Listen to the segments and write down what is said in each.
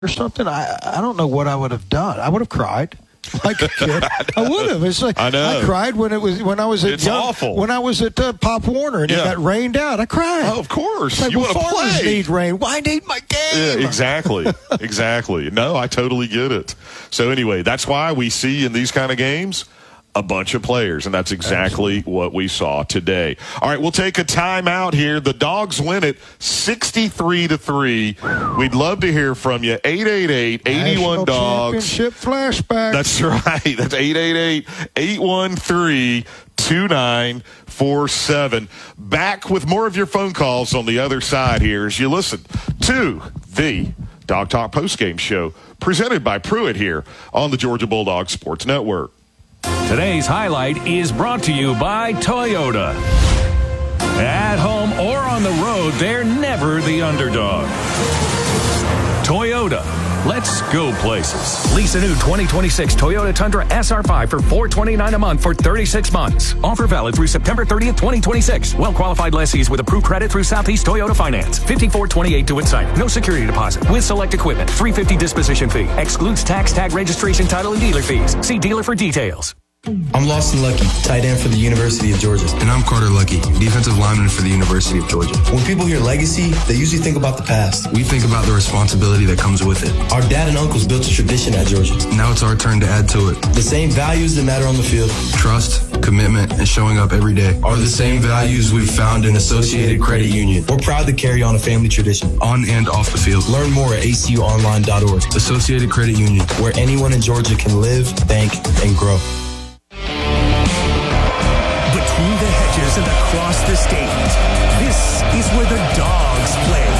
or something, I don't know what I would have done. I would have cried. Like a kid, I would have. It's like I know. I cried when I was at awful. When I was at Pop Warner and it got rained out. I cried. Oh, of course. Like, you want to farmers play. need rain. Why need my game? Yeah, exactly. No, I totally get it. So anyway, that's why we see in these kind of games a bunch of players, and that's exactly what we saw today. All right, we'll take a timeout here. The Dogs win it 63-3. We'd love to hear from you. 888-81-DOGS. Championship flashback. That's right. That's 888-813-2947. Back with more of your phone calls on the other side here as you listen to the Dog Talk postgame show presented by Pruitt here on the Georgia Bulldogs Sports Network. Today's highlight is brought to you by Toyota. At home or on the road, they're never the underdog. Toyota. Let's go places. Lease a new 2026 Toyota Tundra SR5 for $429 a month for 36 months. Offer valid through September 30th, 2026. Well-qualified lessees with approved credit through Southeast Toyota Finance. 5428 to its site. No security deposit. With select equipment. $350 disposition fee. Excludes tax, tag registration, title, and dealer fees. See dealer for details. I'm Lawson Lucky, tight end for the University of Georgia. And I'm Carter Lucky, defensive lineman for the University of Georgia. When people hear legacy, they usually think about the past. We think about the responsibility that comes with it. Our dad and uncles built a tradition at Georgia. Now it's our turn to add to it. The same values that matter on the field. Trust, commitment, and showing up every day are the same values we've found in Associated Credit Union. We're proud to carry on a family tradition. On and off the field. Learn more at acuonline.org. Associated Credit Union. Where anyone in Georgia can live, bank, and grow. Between the hedges and across the state, this is where the Dogs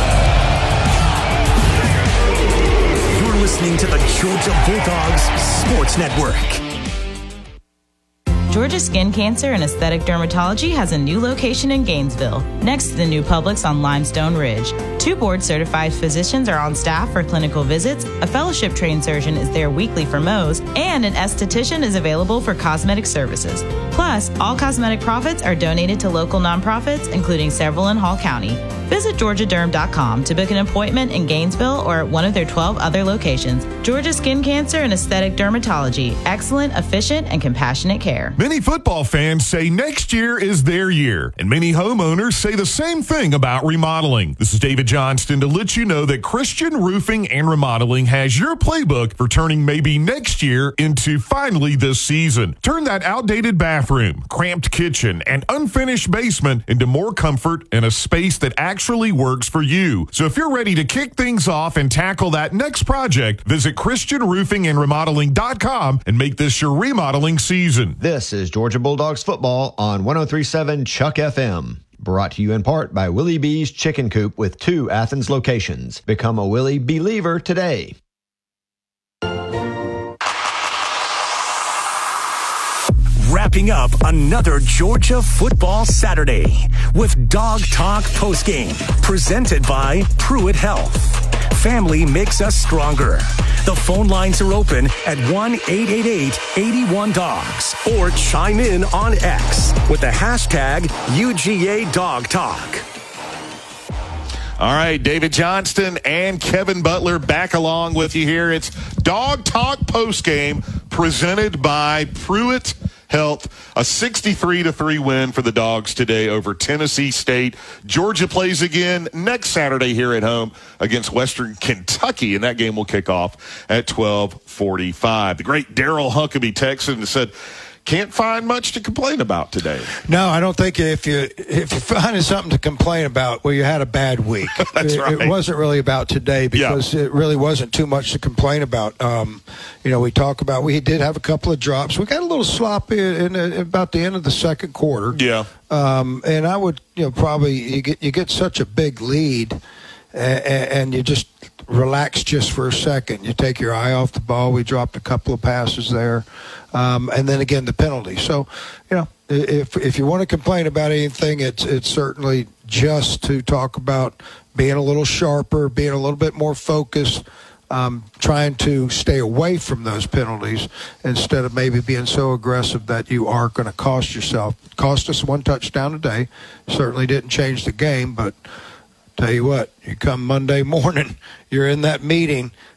play. You're listening to the Georgia Bulldogs Sports Network. Georgia Skin Cancer and Aesthetic Dermatology has a new location in Gainesville, next to the new Publix on Limestone Ridge. 2 board-certified physicians are on staff for clinical visits, a fellowship-trained surgeon is there weekly for Mohs, and an esthetician is available for cosmetic services. Plus, all cosmetic profits are donated to local nonprofits, including several in Hall County. Visit GeorgiaDerm.com to book an appointment in Gainesville or at one of their 12 other locations. Georgia Skin Cancer and Aesthetic Dermatology. Excellent, efficient, and compassionate care. Many football fans say next year is their year, and many homeowners say the same thing about remodeling. This is David Johnston to let you know that Christian Roofing and Remodeling has your playbook for turning maybe next year into finally this season. Turn that outdated bathroom, cramped kitchen, and unfinished basement into more comfort and a space that actually works for you. So if you're ready to kick things off and tackle that next project, visit ChristianRoofingandRemodeling.com and make this your remodeling season. This is Georgia Bulldogs football on 103.7 Chuck FM. Brought to you in part by Willie B's Chicken Coop with 2 Athens locations. Become a Willie believer today. Wrapping up another Georgia football Saturday with Dog Talk postgame, presented by Pruitt Health. Family makes us stronger. The phone lines are open at 1-888-81-DOGS or chime in on X with the hashtag UGA Dog Talk. All right, David Johnston and Kevin Butler back along with you here. It's Dog Talk postgame presented by Pruitt Health. A 63-3 win for the Dogs today over Tennessee State. Georgia plays again next Saturday here at home against Western Kentucky, and that game will kick off at 12:45. The great Daryl Huckabee texted and said, can't find much to complain about today. No, I don't think if you find something to complain about, well, you had a bad week. That's right. It wasn't really about today because it really wasn't too much to complain about. We did have a couple of drops. We got a little sloppy in about the end of the second quarter. Yeah. And I would, probably you get such a big lead, and you just relax just for a second. You take your eye off the ball. We dropped a couple of passes there. And then again, the penalty. So, if you want to complain about anything, it's certainly just to talk about being a little sharper, being a little bit more focused, trying to stay away from those penalties instead of maybe being so aggressive that you are going to cost yourself. Cost us 1 touchdown today. Certainly didn't change the game, but tell you what, you come Monday morning, you're in that meeting,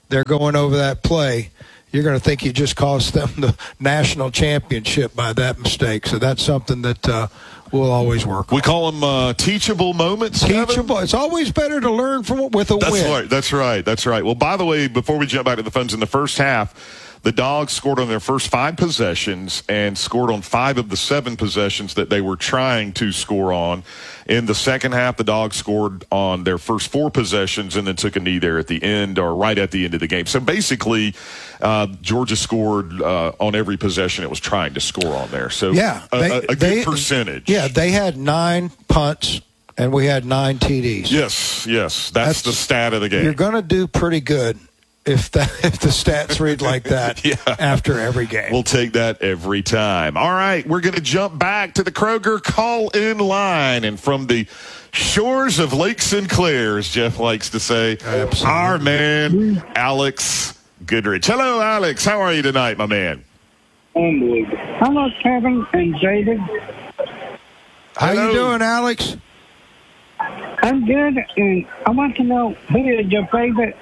they're going over that play, you're going to think you just cost them the national championship by that mistake. So that's something that we'll always work on. We call them teachable moments. Teachable. Kevin? It's always better to learn with a win. That's right. Well, by the way, before we jump back to the phones, in the first half, the Dogs scored on their first 5 possessions and scored on 5 of the 7 possessions that they were trying to score on. In the second half, the Dogs scored on their first 4 possessions and then took a knee there at the end, or right at the end of the game. So basically, Georgia scored on every possession it was trying to score on there. So a good percentage. Yeah, they had 9 punts and we had 9 TDs. Yes. That's the stat of the game. You're going to do pretty good if the stats read like that after every game. We'll take that every time. All right, we're going to jump back to the Kroger call-in line. And from the shores of Lake Sinclair, as Jeff likes to say, our man, Alex Goodrich. Hello, Alex. How are you tonight, my man? Unbelievable. Hello, Kevin and David. How you doing, Alex? I'm good, and I want to know who is your favorite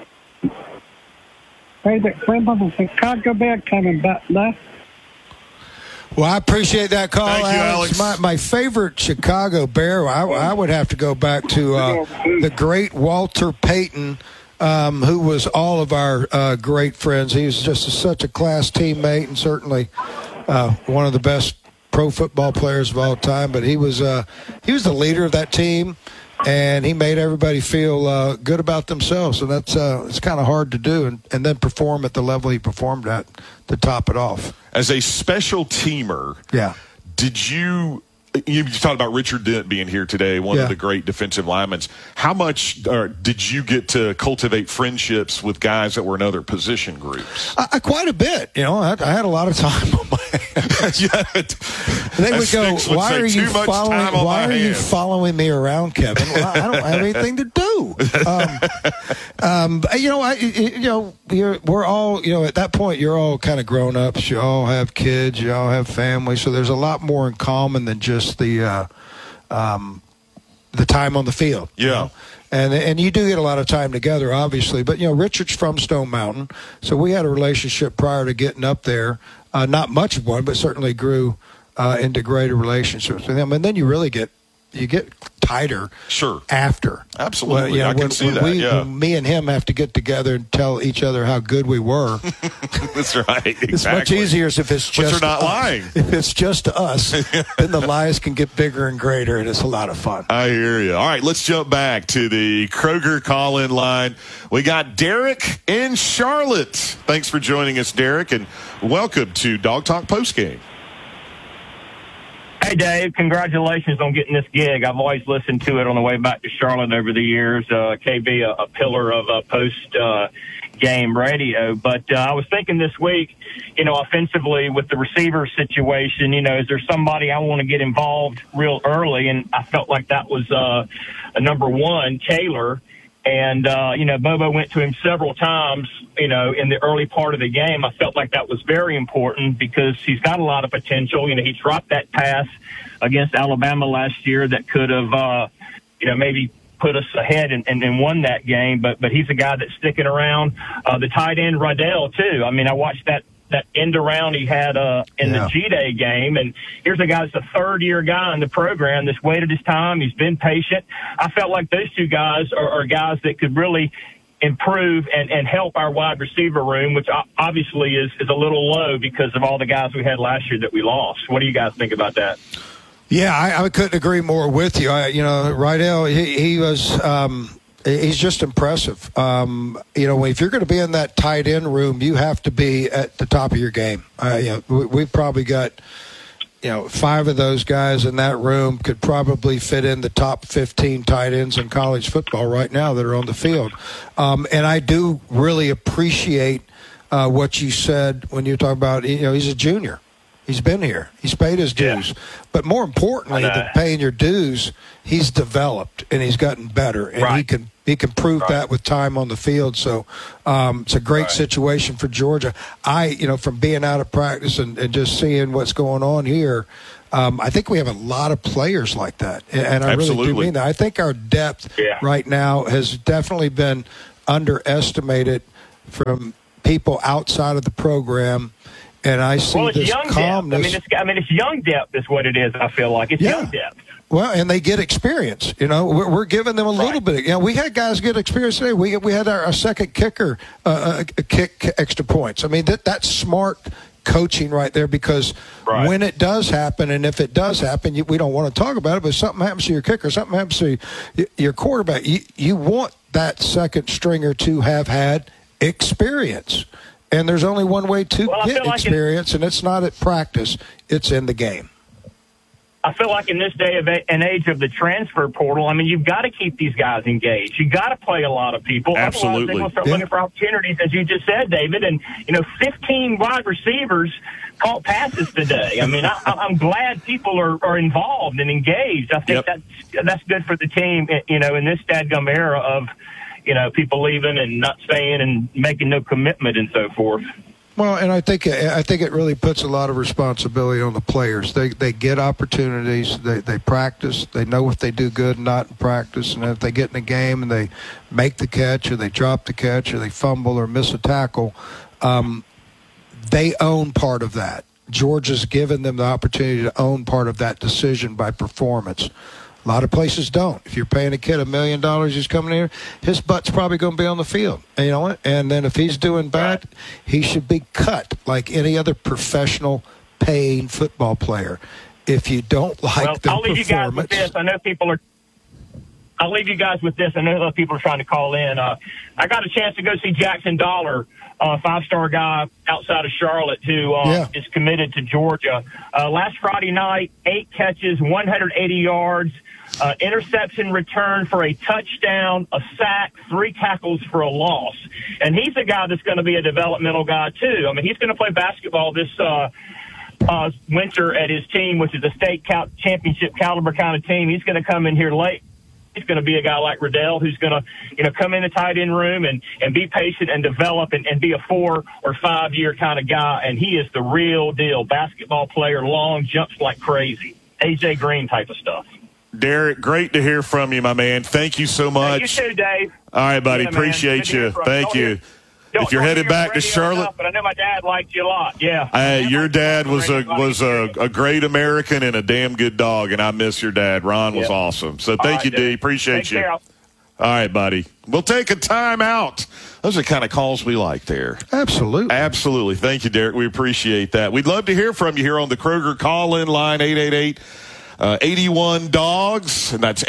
friend of the Chicago Bear, Kevin Butler? Well, I appreciate that call, Thank you, Alex. My favorite Chicago Bear, I would have to go back to the great Walter Payton, who was all of our great friends. He was just such a class teammate and certainly one of the best pro football players of all time. But he was the leader of that team, and he made everybody feel good about themselves. And that's it's kind of hard to do, and then perform at the level he performed at to top it off. As a special teamer, did you talked about Richard Dent being here today, one of the great defensive linemen. How much did you get to cultivate friendships with guys that were in other position groups? Quite a bit. You know, I had a lot of time on my hands. They would go, why are you following me around, Kevin? Well, I don't have anything to do. We're all, at that point, you're all kind of grown ups. You all have kids. You all have families. So there's a lot more in common than just the time on the field. Yeah. You know? And you do get a lot of time together, obviously. But, Richard's from Stone Mountain, so we had a relationship prior to getting up there. Not much of one, but certainly grew into greater relationships with him. And then you get tighter after. Absolutely. I can see that. When me and him have to get together and tell each other how good we were. That's right. Exactly. It's much easier if it's just but you're not lying. If it's just us, then the lies can get bigger and greater, and it's a lot of fun. I hear you. All right, let's jump back to the Kroger call-in line. We got Derek in Charlotte. Thanks for joining us, Derek, and welcome to Dog Talk Postgame. Hey, Dave, congratulations on getting this gig. I've always listened to it on the way back to Charlotte over the years. KB, a pillar of post-game radio. But I was thinking this week, offensively with the receiver situation, is there somebody I want to get involved real early? And I felt like that was a number one, Taylor. And, Bobo went to him several times, in the early part of the game. I felt like that was very important because he's got a lot of potential. He dropped that pass against Alabama last year that could have, maybe put us ahead and won that game. But he's a guy that's sticking around. The tight end, Riddell, too. I mean, I watched that end around he had in the G-Day game. And here's a guy that's a third-year guy in the program that's waited his time. He's been patient. I felt like those two guys are guys that could really improve and help our wide receiver room, which obviously is a little low because of all the guys we had last year that we lost. What do you guys think about that? Yeah, I couldn't agree more with you. Riddell, he was he's just impressive. If you're going to be in that tight end room, you have to be at the top of your game. We've probably got, 5 of those guys in that room could probably fit in the top 15 tight ends in college football right now that are on the field. And I do really appreciate what you said when you talk about, he's a junior. He's been here. He's paid his dues. Yeah. But more importantly than paying your dues, he's developed and he's gotten better. And he can prove that with time on the field. So it's a great situation for Georgia. From being out of practice and just seeing what's going on here, I think we have a lot of players like that. And I really do mean that. I think our depth right now has definitely been underestimated from people outside of the program, and I see this calmness. Depth. It's young depth is what it is. I feel like it's young depth. Well, and they get experience. We're giving them a little bit. We had guys get experience today. We had our second kicker kick extra points. I mean, that's smart coaching right there, because when it does happen, and if it does happen, we don't want to talk about it, but something happens to your kicker, something happens to your quarterback, you want that second stringer to have had experience. And there's only one way to get experience, and it's not at practice, it's in the game. I feel like in this day and age of the transfer portal, you've got to keep these guys engaged. You've got to play a lot of people. Absolutely. Otherwise, they're going to start looking for opportunities, as you just said, David. And, 15 wide receivers caught passes today. I'm glad people are involved and engaged. I think that's good for the team, in this dadgum era of, people leaving and not staying and making no commitment and so forth. Well, and I think it really puts a lot of responsibility on the players. They get opportunities. They practice. They know what they do good and not in practice. And if they get in a game and they make the catch, or they drop the catch, or they fumble or miss a tackle, they own part of that. Georgia's given them the opportunity to own part of that decision by performance. A lot of places don't. If you're paying a kid $1 million, he's coming here, his butt's probably going to be on the field. And you know what? And then if he's doing bad, he should be cut like any other professional paying football player. If you don't like the I'll leave you guys with this. I'll leave you guys with this. I know people are trying to call in. I got a chance to go see Jackson Dollar, a 5-star guy outside of Charlotte who is committed to Georgia. Last Friday night, 8 catches, 180 yards, interception return for a touchdown, a sack, 3 tackles for a loss. And he's a guy that's going to be a developmental guy, too. He's going to play basketball this winter at his team, which is a state championship caliber kind of team. He's going to come in here late. He's going to be a guy like Riddell who's going to, come in the tight end room and be patient and develop and be a 4 or 5 year kind of guy. And he is the real deal. Basketball player, long, jumps like crazy. AJ Green type of stuff. Derek, great to hear from you, my man. Thank you so much. You too, Dave. All right, buddy. Appreciate you. Thank you. If you're headed back to Charlotte, but I know my dad liked you a lot. Yeah. Your dad was a great American and a damn good dog, and I miss your dad. Ron was awesome. So thank you, D. Appreciate you. All right, buddy. We'll take a time out. Those are the kind of calls we like there. Absolutely. Absolutely. Thank you, Derek. We appreciate that. We'd love to hear from you here on the Kroger call-in line, 888-81-DOGS, and that's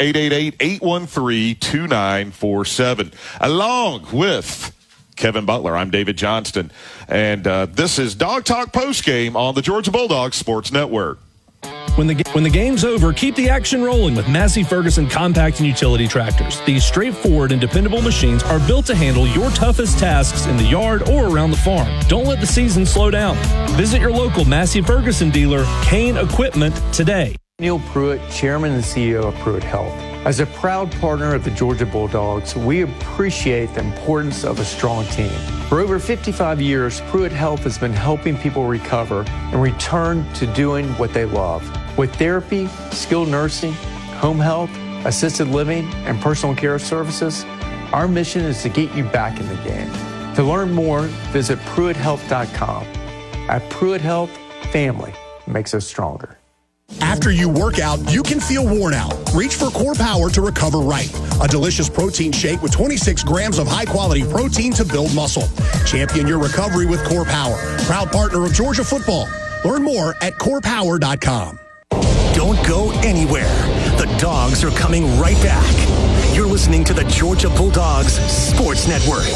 888-813-2947. Along with Kevin Butler, I'm David Johnston, and this is Dog Talk Postgame on the Georgia Bulldogs Sports Network. When the game's over, keep the action rolling with Massey Ferguson compact and utility tractors. These straightforward and dependable machines are built to handle your toughest tasks in the yard or around the farm. Don't let the season slow down. Visit your local Massey Ferguson dealer, Kane Equipment, today. Neil Pruitt, Chairman and CEO of Pruitt Health. As a proud partner of the Georgia Bulldogs, we appreciate the importance of a strong team. For over 55 years, Pruitt Health has been helping people recover and return to doing what they love. With therapy, skilled nursing, home health, assisted living, and personal care services, our mission is to get you back in the game. To learn more, visit PruittHealth.com. At Pruitt Health, family makes us stronger. After you work out, you can feel worn out. Reach for Core Power to recover right. A delicious protein shake with 26 grams of high-quality protein to build muscle. Champion your recovery with Core Power. Proud partner of Georgia football. Learn more at CorePower.com. Don't go anywhere. The Dogs are coming right back. You're listening to the Georgia Bulldogs Sports Network.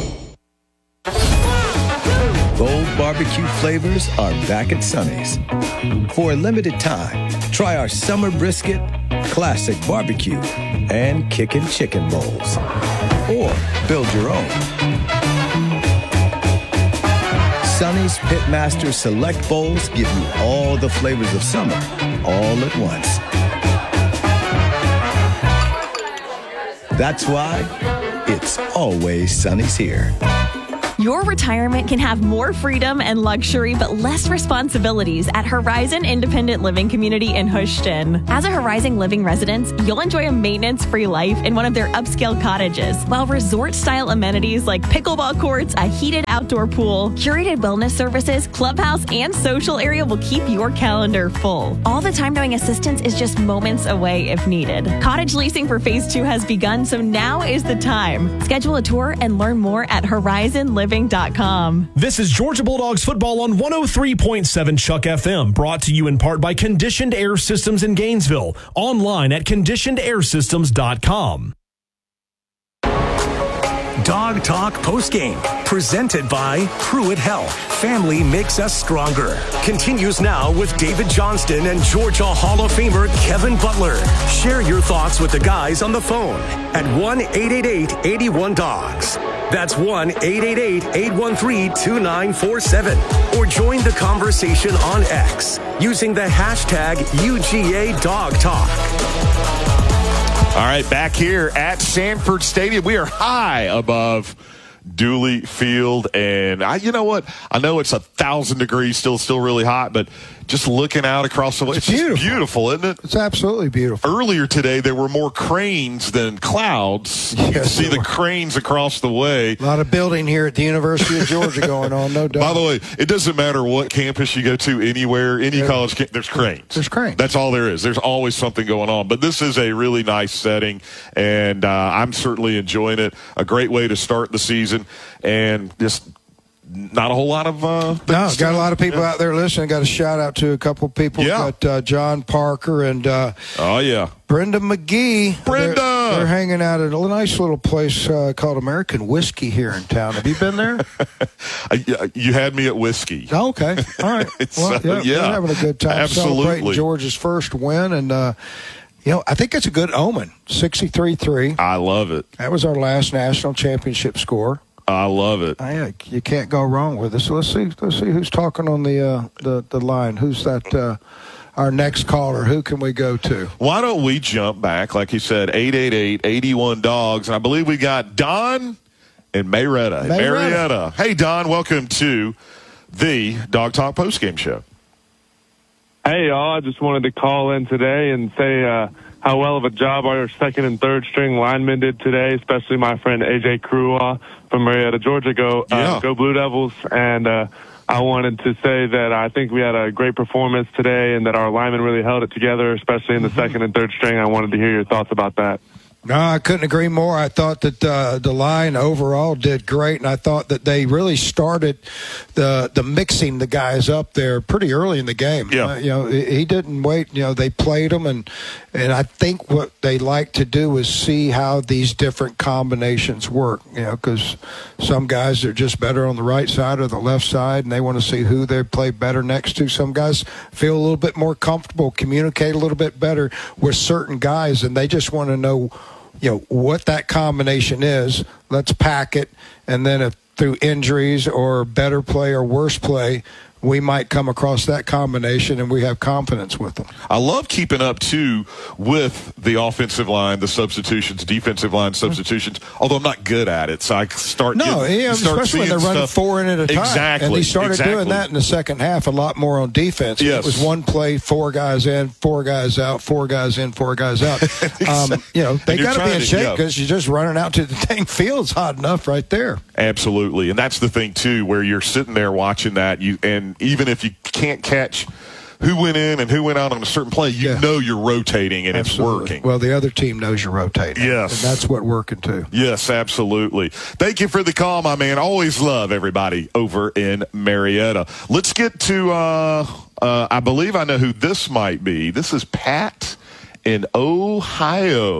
Bold barbecue flavors are back at Sonny's. For a limited time, try our summer brisket, classic barbecue, and kickin' chicken bowls. Or build your own. Sonny's Pitmaster Select Bowls give you all the flavors of summer, all at once. That's why it's always Sonny's here. Your retirement can have more freedom and luxury, but less responsibilities at Horizon Independent Living Community in Houston. As a Horizon Living resident, you'll enjoy a maintenance-free life in one of their upscale cottages, while resort-style amenities like pickleball courts, a heated outdoor pool, curated wellness services, clubhouse, and social area will keep your calendar full. All the time knowing assistance is just moments away if needed. Cottage leasing for Phase 2 has begun, so now is the time. Schedule a tour and learn more at horizonliving.com. This is Georgia Bulldogs football on 103.7 Chuck FM, brought to you in part by Conditioned Air Systems in Gainesville. Online at conditionedairsystems.com. Dog Talk Postgame, presented by Pruitt Health. Family makes us stronger. Continues now with David Johnston and Georgia Hall of Famer Kevin Butler. Share your thoughts with the guys on the phone at 1-888-81-DOGS. That's 1-888-813-2947. Or join the conversation on X using the hashtag UGA Dog Talk. All right, back here at Sanford Stadium, we are high above Dooley Field, and you know what? I know it's 1,000 degrees, still really hot, but just looking out across the way, it's beautiful. Just beautiful, isn't it? It's absolutely beautiful. Earlier today, there were more cranes than clouds. Yes, you can see the cranes across the way. A lot of building here at the University of Georgia going on, no doubt. By the way, it doesn't matter what campus you go to, anywhere, any college campus, there's cranes. There's cranes. That's all there is. There's always something going on. But this is a really nice setting, and I'm certainly enjoying it. A great way to start the season, and just not a whole lot of got a lot of people out there listening. Got a shout out to a couple people. Got John Parker and Brenda McGee. They're hanging out at a nice little place called American Whiskey here in town. Have you been there? You had me at whiskey. Oh, okay, all right. Well, they're having a good time. Absolutely. Celebrating Georgia's first win, and I think it's a good omen. 63-3. I love it. That was our last national championship score. I love it. You can't go wrong with it. So let's see who's talking on the line. Who's that? Our next caller. Who can we go to? Why don't we jump back, like he said, 888-81-DOGS, and I believe we got Don and Marietta. Hey, Don, welcome to the Dog Talk Postgame Show. Hey, y'all. I just wanted to call in today and say how well of a job our second and third string linemen did today, especially my friend A.J. Crewa from Marietta, Georgia. Go Blue Devils. And I wanted to say that I think we had a great performance today and that our linemen really held it together, especially in the second and third string. I wanted to hear your thoughts about that. No, I couldn't agree more. I thought that the line overall did great, and I thought that they really started the mixing the guys up there pretty early in the game. Yeah. He didn't wait. They played them, and I think what they like to do is see how these different combinations work. Because some guys are just better on the right side or the left side, and they want to see who they play better next to. Some guys feel a little bit more comfortable, communicate a little bit better with certain guys, and they just want to know what that combination is. Let's pack it, and then if through injuries or better play or worse play, we might come across that combination and we have confidence with them. I love keeping up, too, with the offensive line, the substitutions, defensive line substitutions, although I'm not good at it. So I start especially when they're running four in at a time. Exactly. And they started doing that in the second half a lot more on defense. Yes. It was one play, 4 guys in, 4 guys out, 4 guys in, 4 guys out. They got to be in shape because you're just running out to the dang field's hot enough right there. Absolutely. And that's the thing, too, where you're sitting there watching that, and even if you can't catch who went in and who went out on a certain play, you know you're rotating and absolutely. It's working. Well, the other team knows you're rotating. Yes. And that's what working too. Yes, absolutely. Thank you for the call, my man. Always love everybody over in Marietta. Let's get to, I believe I know who this might be. This is Pat in Ohio.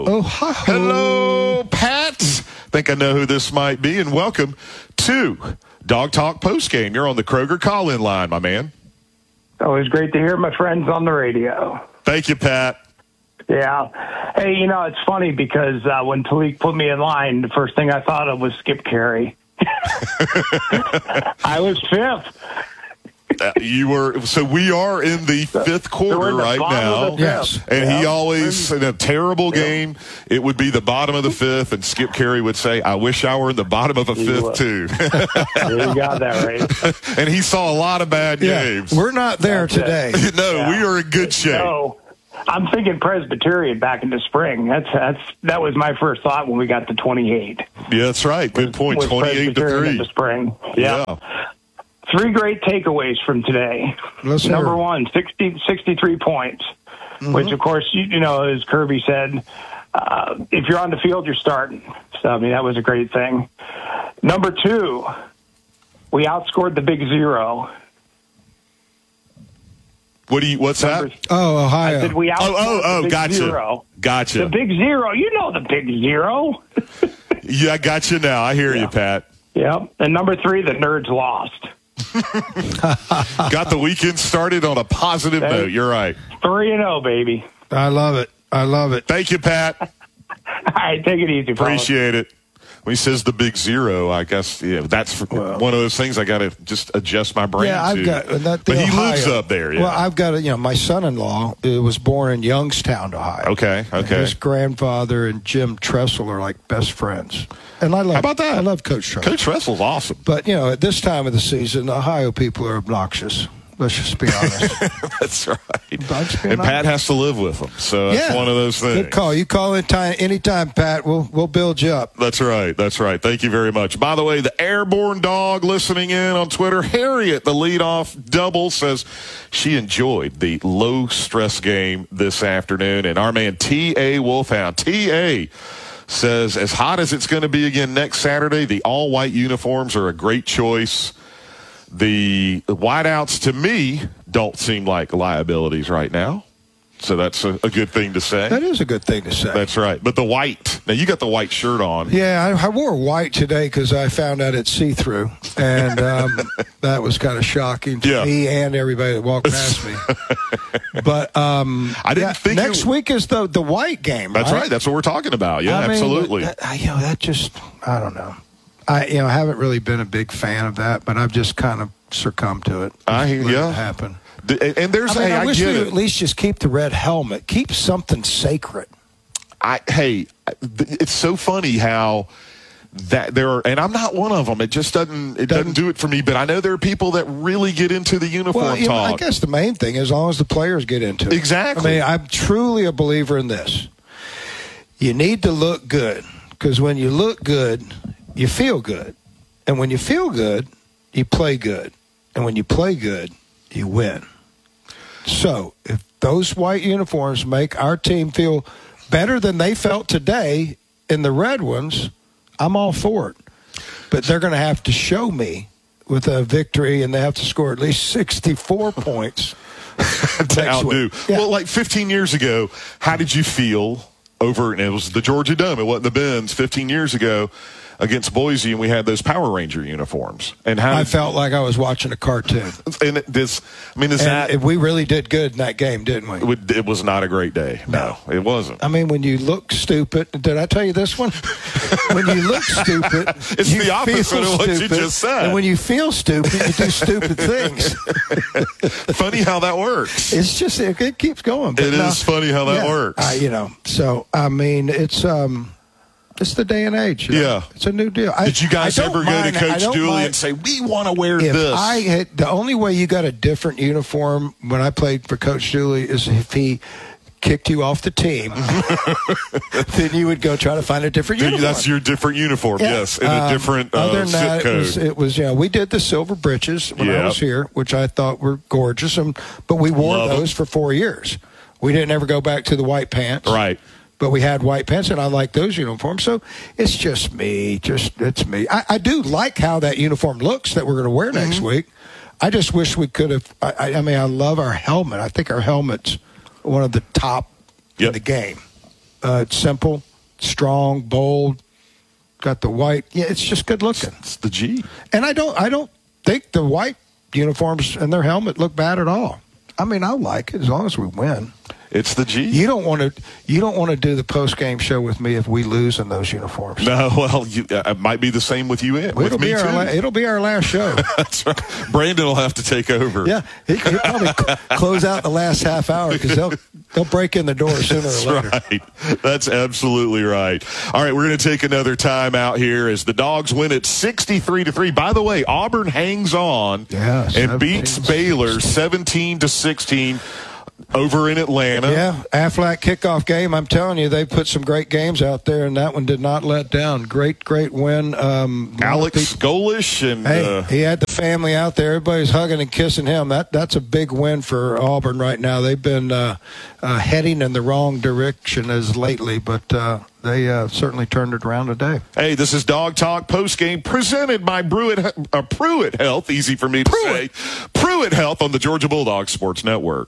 Hello, Pat. Think I know who this might be, and welcome to Dog Talk Postgame. You're on the Kroger call-in line, my man. Always great to hear my friends on the radio. Thank you, Pat. Yeah. Hey, it's funny because when Talik put me in line, the first thing I thought of was Skip Carey. I was 5th. You were. So we are in the fifth quarter right now. Yes. And he always, in a terrible game, it would be the bottom of the fifth, and Skip Carey would say, I wish I were in the bottom of a fifth, too. You got that right. And he saw a lot of bad games. We're not there today. No, we are in good shape. No. I'm thinking Presbyterian back in the spring. That was my first thought when we got to 28. Yeah, that's right. Good point. 28-3 in the spring. Yeah. 3 great takeaways from today. Number one, 63 points, which of course you know, as Kirby said, if you're on the field, you're starting. So I mean that was a great thing. Number 2, we outscored the Big Zero. What's that? Oh, Ohio. I said we outscored the Big gotcha. Zero. Gotcha. The Big Zero. You know the Big Zero. Yeah, I got you now. I hear you, Pat. Yep. And number 3, the Nerds lost. Got the weekend started on a positive note. You're right. 3-0, baby. I love it. I love it. Thank you, Pat. All right, take it easy, Appreciate it. When he says the Big Zero, I guess that's one of those things I got to just adjust my brain I've to. got that. But he Ohio. lives up there. Yeah. Well, I've got my son-in-law was born in Youngstown, Ohio. Okay. And his grandfather and Jim Tressel are like best friends. And I love. How about that? I love Coach Tressel. Coach Tressel's awesome. But at this time of the season, Ohio people are obnoxious. Let's just be honest. That's right. And Pat has to live with them. So that's one of those things. Good call. You call anytime, Pat. We'll build you up. That's right. That's right. Thank you very much. By the way, the Airborne Dog listening in on Twitter, Harriet, the leadoff double, says she enjoyed the low-stress game this afternoon. And our man T.A. Wolfhound, T.A., says as hot as it's going to be again next Saturday, the all-white uniforms are a great choice. The whiteouts, to me, don't seem like liabilities right now. So that's a good thing to say. That is a good thing to say. That's right. But the white, now you got the white shirt on. Yeah, I wore white today because I found out it's see-through. And that was kind of shocking to me and everybody that walked past me. But I didn't think next week is the white game, That's right. That's what we're talking about. Yeah, absolutely. That just, I don't know. I haven't really been a big fan of that, but I've just kind of succumbed to it. It happen. And there's I wish we get would at least just keep the red helmet. Keep something sacred. It's so funny how that there are, and I'm not one of them. It just doesn't do it for me. But I know there are people that really get into the uniform talk. I guess the main thing is as long as the players get into it. Exactly. I mean, I'm truly a believer in this. You need to look good because when you look good, you feel good. And when you feel good, you play good. And when you play good, you win. So if those white uniforms make our team feel better than they felt today in the red ones, I'm all for it. But they're going to have to show me with a victory, and they have to score at least 64 points to outdo. Yeah. Well, like 15 years ago, how did you feel over, and it was the Georgia Dome, it wasn't the Benz, 15 years ago, against Boise, and we had those Power Ranger uniforms. And I felt like I was watching a cartoon. And we really did good in that game, didn't we? It was not a great day. No, it wasn't. I mean, when you look stupid, did I tell you this one? When you look stupid, it's the opposite of what you just said. And when you feel stupid, you do stupid things. Funny how that works. It's just it keeps going. It is funny how that works. So I mean, it's the day and age. Yeah. It's a new deal. Did you guys ever go to Coach Dooley and say, we want to wear this? The only way you got a different uniform when I played for Coach Dooley is if he kicked you off the team, then you would go try to find a different uniform. That's your different uniform, yes, in a different other than zip that, code. It was we did the silver breeches when I was here, which I thought were gorgeous, but we wore those for 4 years. We didn't ever go back to the white pants. Right. But we had white pants, and I like those uniforms. So it's just me. It's me. I do like how that uniform looks that we're going to wear next week. I just wish we could have. I mean, I love our helmet. I think our helmet's one of the top in the game. It's simple, strong, bold. Got the white. Yeah, it's just good looking. It's the G. And I don't think the white uniforms and their helmet look bad at all. I mean, I like it as long as we win. It's the G. You don't want to do the post game show with me if we lose in those uniforms. No, well, it might be the same with you. With me too. It'll be our last show. That's right. Brandon will have to take over. Yeah, he'll probably close out the last half hour because they'll break in the door sooner or later. Right. That's absolutely right. All right, we're going to take another time out here as the Dogs win at 63-3. By the way, Auburn hangs on and beats Baylor 17-16. Over in Atlanta. Yeah, Aflac kickoff game. I'm telling you, they put some great games out there, and that one did not let down. Great win. Alex Golish. And he had the family out there. Everybody's hugging and kissing him. That's a big win for Auburn right now. They've been heading in the wrong direction as lately, but they certainly turned it around today. Hey, this is Dog Talk postgame presented by Pruitt Health. Easy for me to say. Pruitt Health on the Georgia Bulldogs Sports Network.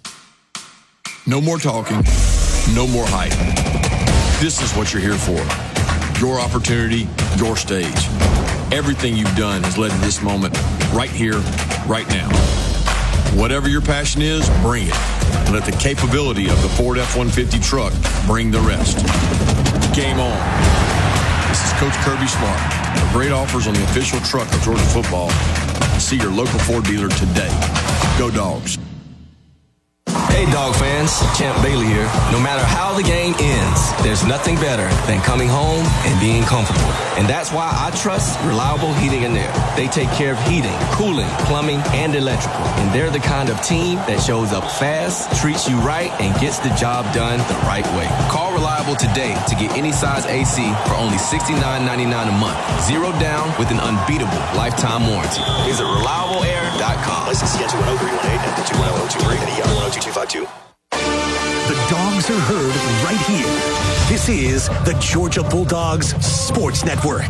No more talking, no more hype. This is what you're here for. Your opportunity, your stage. Everything you've done has led to this moment right here, right now. Whatever your passion is, bring it. Let the capability of the Ford F-150 truck bring the rest. Game on. This is Coach Kirby Smart. For great offers on the official truck of Georgia football. See your local Ford dealer today. Go Dogs. Hey, Dog fans, Champ Bailey here. No matter how the game ends, there's nothing better than coming home and being comfortable. And that's why I trust Reliable Heating and Air. They take care of heating, cooling, plumbing, and electrical. And they're the kind of team that shows up fast, treats you right, and gets the job done the right way. Call Reliable today to get any size AC for only $69.99 a month. Zero down with an unbeatable lifetime warranty. Visit ReliableAir.com. License CN210-318 and 210-023 and ER102-252. The Dogs are heard right here. This is the Georgia Bulldogs Sports Network.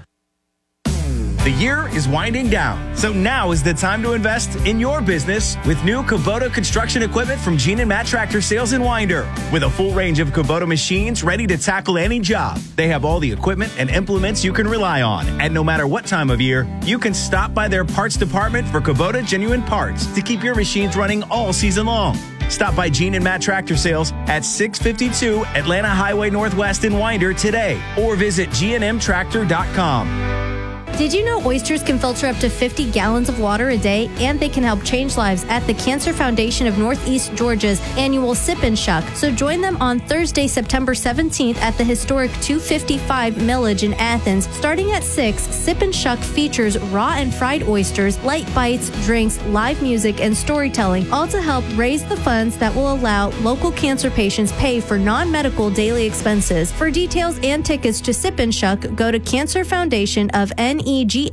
The year is winding down, so now is the time to invest in your business with new Kubota construction equipment from Gene and Matt Tractor Sales in Winder. With a full range of Kubota machines ready to tackle any job, they have all the equipment and implements you can rely on. And no matter what time of year, you can stop by their parts department for Kubota genuine parts to keep your machines running all season long. Stop by Gene and Matt Tractor Sales at 652 Atlanta Highway Northwest in Winder today, or visit gnmtractor.com. Did you know oysters can filter up to 50 gallons of water a day, and they can help change lives at the Cancer Foundation of Northeast Georgia's annual Sip and Shuck? So join them on Thursday, September 17th at the historic 255 Millage in Athens. Starting at 6, Sip and Shuck features raw and fried oysters, light bites, drinks, live music, and storytelling, all to help raise the funds that will allow local cancer patients pay for non-medical daily expenses. For details and tickets to Sip and Shuck, go to Cancer Foundation of NEGA.org.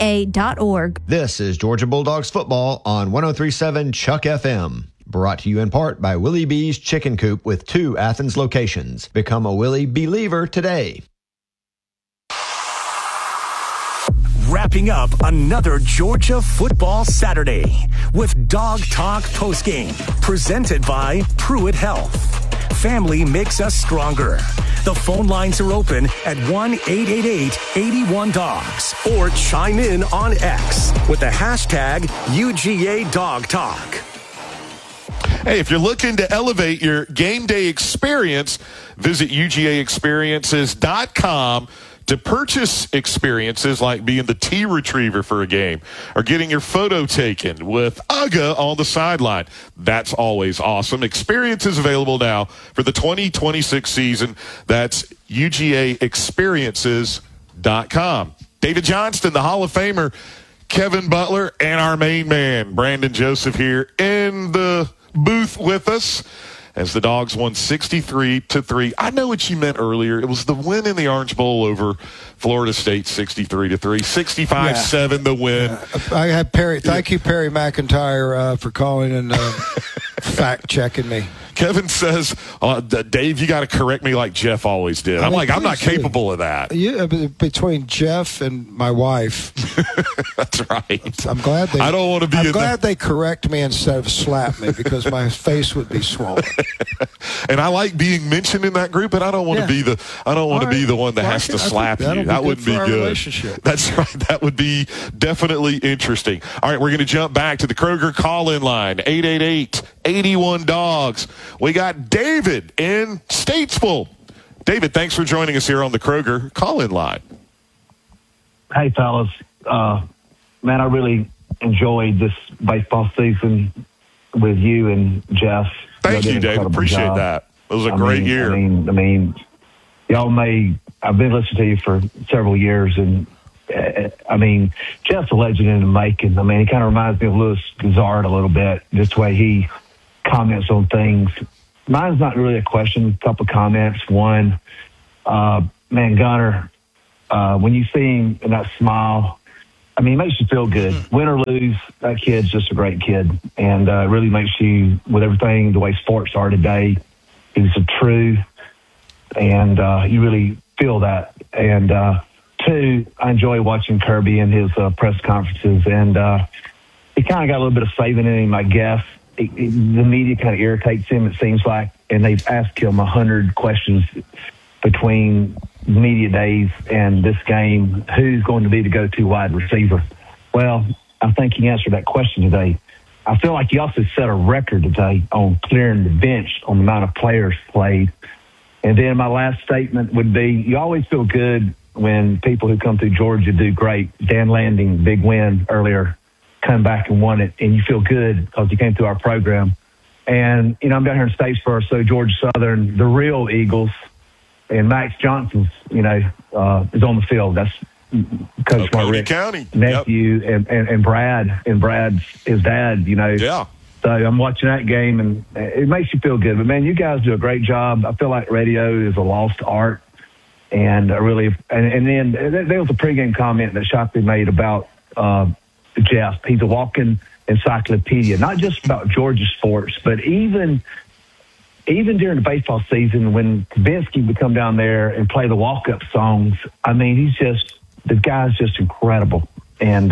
This is Georgia Bulldogs football on 103.7 Chuck FM. Brought to you in part by Willie B's Chicken Coop with 2 Athens locations. Become a Willie believer today. Wrapping up another Georgia football Saturday with Dog Talk postgame, presented by Pruitt Health. Family makes us stronger. The phone lines are open at 1-888-81-DOGS or chime in on X with the hashtag UGA Dog Talk. Hey, if you're looking to elevate your game day experience, visit UGAexperiences.com to purchase experiences like being the tea retriever for a game or getting your photo taken with Uga on the sideline. That's always awesome. Experiences available now for the 2026 season. That's UGAexperiences.com. David Johnston, the Hall of Famer, Kevin Butler, and our main man, Brandon Joseph, here in the booth with us as the Dogs won 63-3. I know what you meant earlier. It was the win in the Orange Bowl over Florida State, 63-3. 65-7 the win. I had Perry. Thank you, Perry McIntyre, for calling and fact checking me. Kevin says, Dave, you got to correct me like Jeff always did. I'm not capable of that. Yeah, between Jeff and my wife. That's right. I'm glad they. I don't want to be. I'm glad they correct me instead of slap me because my face would be swollen. And I like being mentioned in that group, but I don't want to be the. I don't want to be the one that has to slap you. That wouldn't be good. Relationship. That's right. That would be definitely interesting. All right, we're going to jump back to the Kroger call-in line, 888-81-DOGS. We got David in Statesville. David, thanks for joining us here on the Kroger call-in line. Hey, fellas. Man, I really enjoyed this baseball season with you and Jeff. Thank you, David. Appreciate that. It was a great year. I mean, y'all I've been listening to you for several years, and Jeff's a legend in the making. I mean, he kind of reminds me of Louis Gazard a little bit, just the way he comments on things. Mine's not really a question, a couple of comments. One, man, Gunnar, when you see him and that smile, I mean, it makes you feel good. Win or lose, that kid's just a great kid. And it really makes you, with everything, the way sports are today, he's a true, and you really feel that. And two, I enjoy watching Kirby in his press conferences. And he kind of got a little bit of saving in him, I guess. The media kind of irritates him, it seems like. And they've asked him 100 questions between media days and this game, who's going to be the go-to wide receiver? Well, I think he answered that question today. I feel like he also set a record today on clearing the bench on the amount of players played. And then my last statement would be, you always feel good when people who come through Georgia do great. Dan Landing, big win earlier, come back and won it, and you feel good because he came through our program. And, I'm down here in Statesboro, so Georgia Southern, the real Eagles, and Max Johnson's, is on the field. That's Coach Mark County nephew, yep. and Brad, his dad. Yeah. So I'm watching that game, and it makes you feel good. But man, you guys do a great job. I feel like radio is a lost art, and I really. And then there was a pregame comment that Shockley made about Jeff. He's a walking encyclopedia, not just about Georgia sports, but even during the baseball season, when Kabinski would come down there and play the walk-up songs, I mean, the guy's just incredible. And,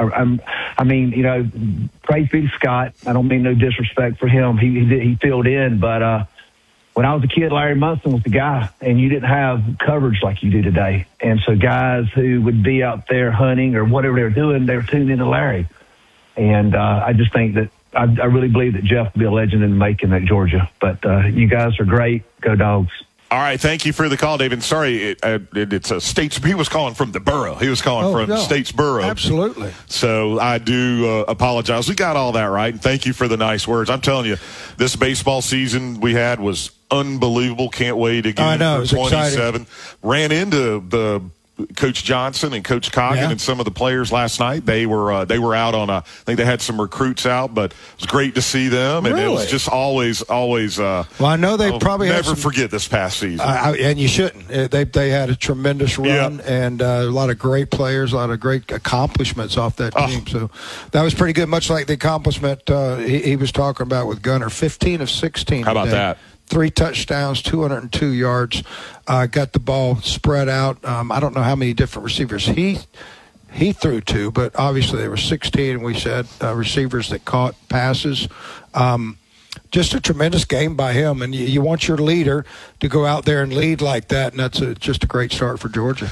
praise be to Scott. I don't mean no disrespect for him. He filled in, but when I was a kid, Larry Munson was the guy, and you didn't have coverage like you do today. And so guys who would be out there hunting or whatever they were doing, they were tuned into Larry. And I just think that I really believe that Jeff will be a legend in the making at Georgia. But you guys are great. Go Dogs. All right, thank you for the call, David. Sorry, it's a States. He was calling from the borough. He was calling from Statesboro. Absolutely. So I do apologize. We got all that right. Thank you for the nice words. I'm telling you, this baseball season we had was unbelievable. Can't wait again for 27. Exciting. Ran into the Coach Johnson and Coach Coggin and some of the players last night. They were out on I think they had some recruits out, but it was great to see them. And it was just always. Well, I know they probably never forget this past season, and you shouldn't. They had a tremendous run and a lot of great players, a lot of great accomplishments off that team. So that was pretty good. Much like the accomplishment he was talking about with Gunnar, 15 of 16. How about that? 3 touchdowns, 202 yards, got the ball spread out. I don't know how many different receivers he threw to, but obviously there were 16, we said, receivers that caught passes. Just a tremendous game by him, and you want your leader to go out there and lead like that, and that's just a great start for Georgia.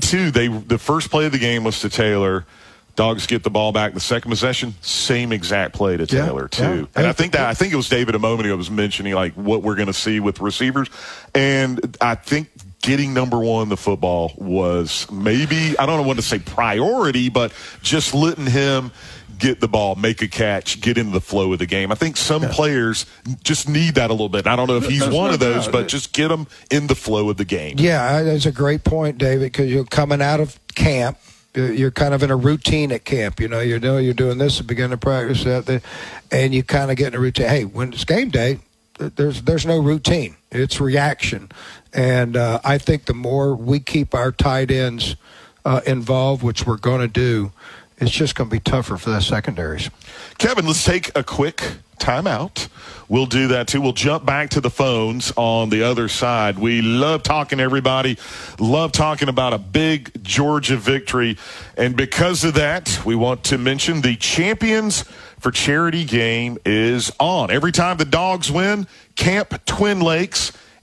The first play of the game was to Taylor. Dogs get the ball back. The second possession, same exact play to Taylor too. Yeah. And I think it was David a moment ago was mentioning like what we're going to see with receivers, and I think getting number one the football was maybe, I don't know what to say priority, but just letting him get the ball, make a catch, get into the flow of the game. I think some players just need that a little bit. I don't know if he's one of those, but just get them in the flow of the game. Yeah, that's a great point, David, because you're coming out of camp. You're kind of in a routine at camp. You're doing this at the beginning of practice, and you kind of get in a routine. Hey, when it's game day, there's no routine. It's reaction. And I think the more we keep our tight ends involved, which we're going to do, it's just going to be tougher for the secondaries. Kevin, let's take a quick timeout. We'll do that too. We'll jump back to the phones on the other side. We love talking to everybody, love talking about a big Georgia victory. And because of that, we want to mention the Champions for Charity game is on. Every time the Dogs win, Camp Twin Lakes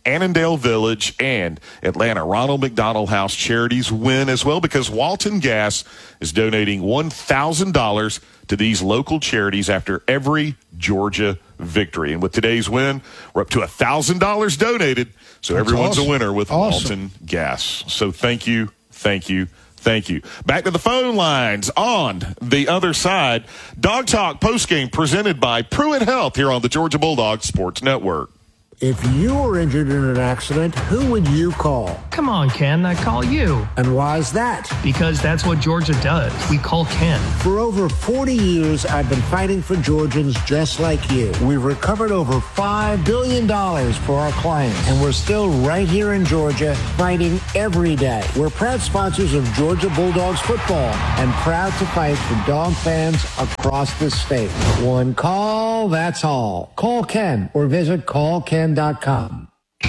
Annandale Village, and Atlanta Ronald McDonald House Charities win as well, because Walton Gas is donating $1,000 to these local charities after every Georgia victory. And with today's win, we're up to $1,000 donated. So That's everyone's awesome. a winner with Walton Gas. So thank you. Back to the phone lines on the other side. Dog Talk postgame presented by Pruitt Health here on the Georgia Bulldogs Sports Network. If you were injured in an accident, who would you call? Come on, Ken, I call you. And why is that? Because that's what Georgia does. We call Ken. For over 40 years, I've been fighting for Georgians just like you. We've recovered over $5 billion for our clients, and we're still right here in Georgia fighting every day. We're proud sponsors of Georgia Bulldogs football and proud to fight for dog fans across the state. One call, that's all. Call Ken or visit callken.com. On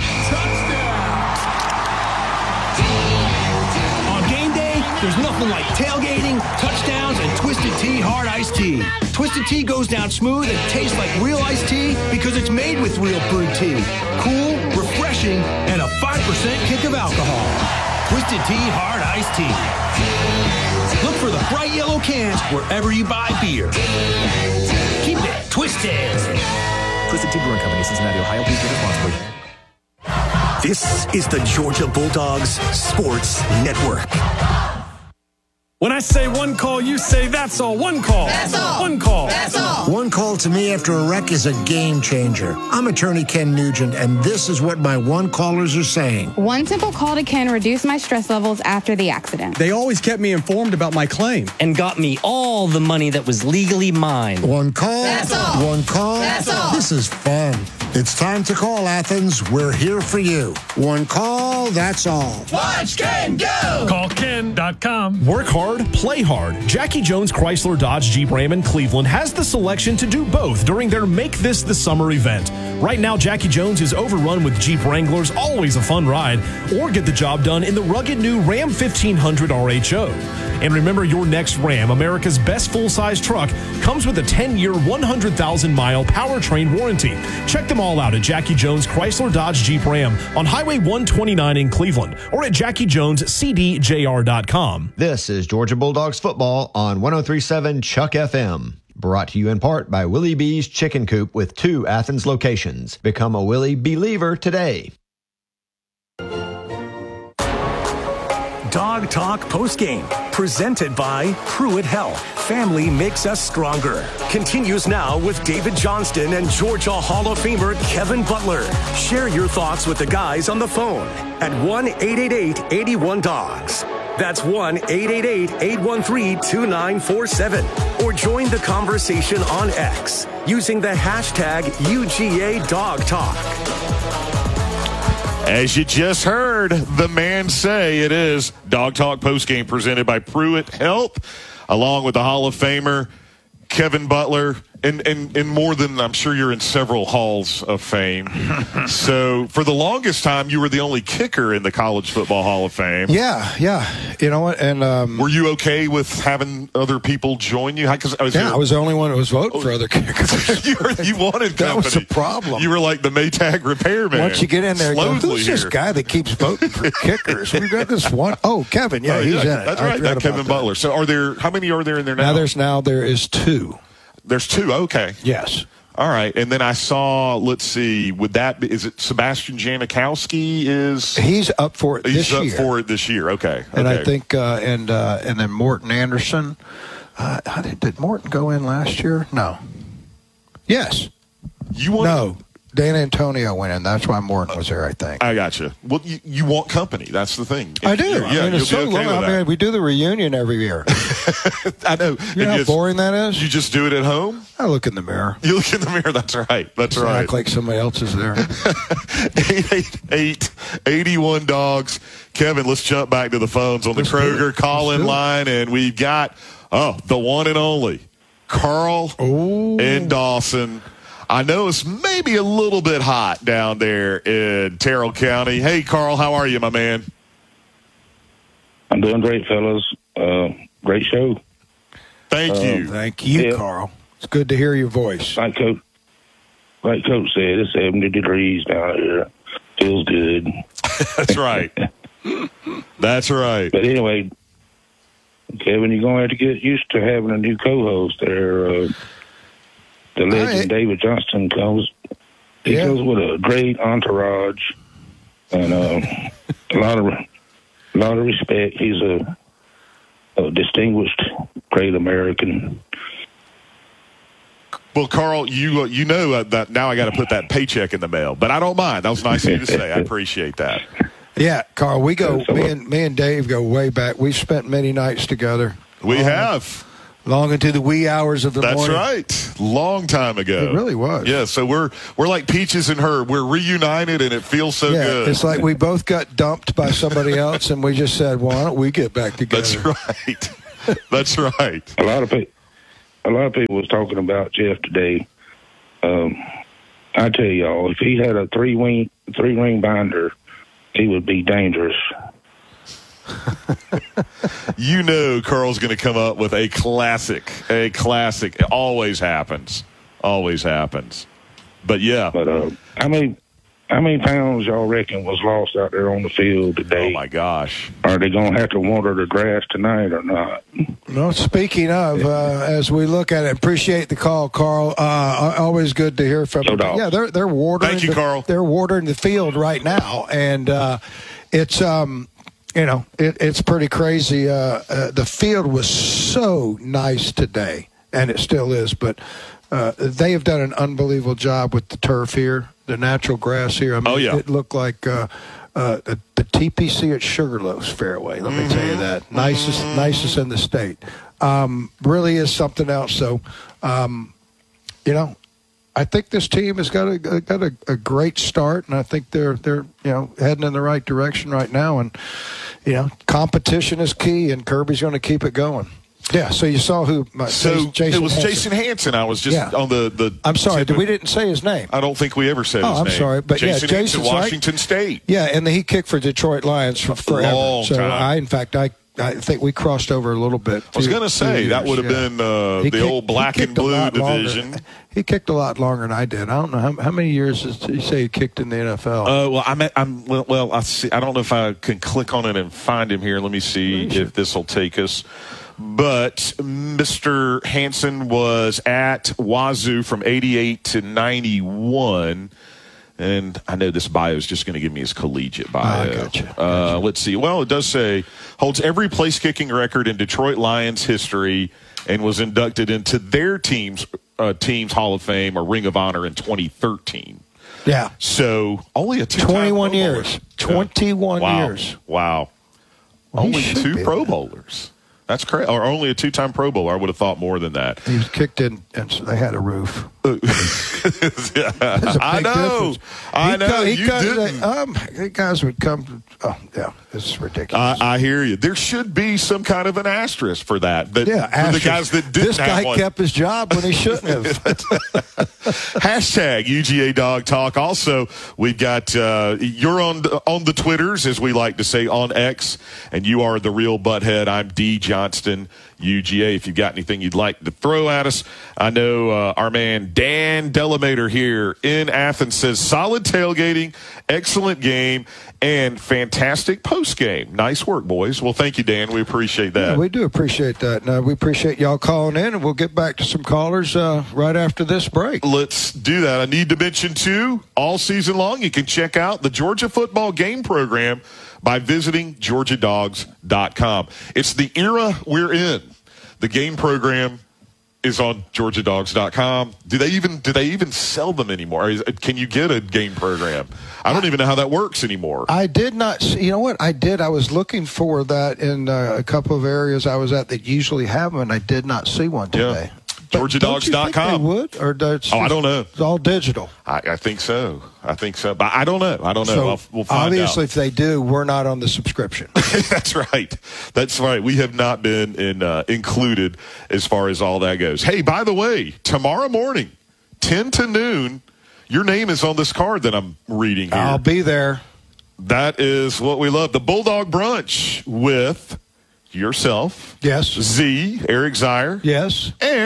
game day, there's nothing like tailgating, touchdowns, and Twisted Tea Hard Iced Tea. Twisted Tea goes down smooth and tastes like real iced tea because it's made with real brewed tea. Cool, refreshing, and a 5% kick of alcohol. Twisted Tea Hard Iced Tea. Look for the bright yellow cans wherever you buy beer. Keep it twisted. Twisted Tea Brewing Company, Cincinnati, Ohio. Please drink responsibly. This is the Georgia Bulldogs Sports Network. When I say one call, you say that's all. One call. That's all. One call. That's all. One call to me after a wreck is a game changer. I'm attorney Ken Nugent, and this is what my one callers are saying. One simple call to Ken reduced my stress levels after the accident. They always kept me informed about my claim. And got me all the money that was legally mine. One call. That's all. One call. That's all. This is fun. It's time to call, Athens. We're here for you. One call, that's all. Watch Ken go! Call Ken.com. Work hard, play hard. Jackie Jones Chrysler Dodge Jeep Ram in Cleveland has the selection to do both during their Make This the Summer event. Right now, Jackie Jones is overrun with Jeep Wranglers, always a fun ride, or get the job done in the rugged new Ram 1500 RHO. And remember, your next Ram, America's best full-size truck, comes with a 10-year, 100,000-mile powertrain warranty. Check them all out at Jackie Jones Chrysler Dodge Jeep Ram on Highway 129 in Cleveland or at JackieJonesCDJR.com. This is Georgia Bulldogs football on 103.7 Chuck FM. Brought to you in part by Willie B's Chicken Coop with 2 Athens locations. Become a Willie believer today. Dog Talk postgame, presented by Pruitt Health. Family makes us stronger. Continues now with David Johnston and Georgia Hall of Famer Kevin Butler. Share your thoughts with the guys on the phone at 1-888-81-DOGS. That's 1-888-813-2947. Or join the conversation on X using the hashtag UGA Dog Talk. As you just heard the man say, it is Dog Talk postgame presented by Pruitt Health, along with the Hall of Famer Kevin Butler, and more than, I'm sure you're in several halls of fame. So for the longest time, you were the only kicker in the College Football Hall of Fame. Yeah. You know what? And were you okay with having other people join you? I was the only one who was voting for other kickers. you wanted company. That was the problem. You were like the Maytag repairman. Once you get in there, you go, who's this guy that keeps voting for kickers? We've got this one. Oh, Kevin. Yeah, he's in it. That's right. That Kevin Butler. So how many are there in there now? There is 2. There's 2. Okay. Yes. All right. And then I saw, let's see, is it Sebastian Janikowski he's up for it this year. He's up for it this year. Okay. And I think, and then Morton Anderson. Did Morton go in last year? No. Yes. No. Dan Antonio went in. That's why Morton was there, I think. I got you. Well, you want company. That's the thing. I do. It's so long. We do the reunion every year. I know. You know how boring that is? You just do it at home? I look in the mirror. You look in the mirror. That's right. That's right. Act like somebody else is there. 888-81-DOGS. Kevin, let's jump back to the phones on the Kroger call-in line, and we've got, the one and only Carl in Dawson. I know it's maybe a little bit hot down there in Terrell County. Hey, Carl, how are you, my man? I'm doing great, fellas. Great show. Thank you. Thank you, Carl. It's good to hear your voice. Like Coach said, it's 70 degrees down here. Feels good. That's right. That's right. But anyway, Kevin, you're going to have to get used to having a new co-host there. The legend David Johnston comes. He goes with a great entourage and a lot of respect. He's a distinguished, great American. Well, Carl, you know that now I got to put that paycheck in the mail, but I don't mind. That was nice of you to say. I appreciate that. Yeah, Carl, we go. Me and Dave go way back. We've spent many nights together. We have. Long into the wee hours of the morning. That's right. Long time ago. It really was. Yeah, so we're like Peaches and Herb. We're reunited, and it feels so good. It's like we both got dumped by somebody else, and we just said, why don't we get back together? That's right. That's right. A lot of people was talking about Jeff today. I tell y'all, if he had a three ring binder, he would be dangerous. You know Carl's going to come up with a classic. It always happens. But, yeah. But how many pounds y'all reckon was lost out there on the field today? Oh, my gosh. Are they going to have to water the grass tonight or not? Well, speaking of, as we look at it, appreciate the call, Carl. Always good to hear from you. Yeah, they're watering. Thank you, Carl. They're watering the field right now, and it's it's pretty crazy. The field was so nice today, and it still is, but they have done an unbelievable job with the turf here, the natural grass here. I mean, it looked like the TPC at Sugarloaf's fairway, let me tell you that. Nicest in the state. Really is something else. So, I think this team has got a great start, and I think they're heading in the right direction right now. And competition is key, and Kirby's going to keep it going. Yeah. So you saw who? Jason it was Hansen. Jason Hansen. I was just on the. I'm sorry. We didn't say his name. I don't think we ever said his name. I'm sorry, but Jason Hansen, Jason's Washington State. Yeah, and he kicked for Detroit Lions for forever. Long time. I think we crossed over a little bit. I was going to say that would have been the old black and blue division. He kicked a lot longer than I did. I don't know how many years did you say he kicked in the NFL? I don't know if I can click on it and find him here. Let me see if this will take us. But Mr. Hansen was at Wazoo from 88 to 91. And I know this bio is just going to give me his collegiate bio. Gotcha. Let's see. Well, it does say holds every place kicking record in Detroit Lions history and was inducted into their team's Hall of Fame or Ring of Honor in 2013. Yeah. So only a 21 years. 21 years. Wow. Well, only two Pro Bowlers. That's crazy. Or only a two-time Pro Bowler. I would have thought more than that. He was kicked in, and so they had a roof. I know. You didn't. Guys would come. This is ridiculous. I hear you. There should be some kind of an asterisk for that. For the guys that didn't this guy kept his job when he shouldn't have. Hashtag UGA Dog Talk. Also, we've got you're on the Twitters, as we like to say, on X, and you are the real butthead. I'm D. Johnston, UGA. If you've got anything you'd like to throw at us, I know our man Dan Delamater here in Athens says solid tailgating, excellent game, and fantastic post game. Nice work, boys. Well, thank you, Dan. We appreciate that. Yeah, we do appreciate that. We appreciate y'all calling in, and we'll get back to some callers right after this break. Let's do that. I need to mention, too, all season long, you can check out the Georgia football game program by visiting GeorgiaDogs.com. It's the era we're in. The game program is on GeorgiaDogs.com. Do they even sell them anymore? Can you get a game program? I don't even know how that works anymore. I did not. You know what I did? I was looking for that in a couple of areas I was at that usually have them, and I did not see one today. Yeah. GeorgiaDogs.com. Would or I don't know. It's all digital. I think so. But I don't know. So we'll find obviously, out. If they do, we're not on the subscription. That's right. We have not been included as far as all that goes. Hey, by the way, tomorrow morning, 10 to noon, your name is on this card that I'm reading here. I'll be there. That is what we love. The Bulldog Brunch with yourself. Yes. Z, Eric Zier. Yes. And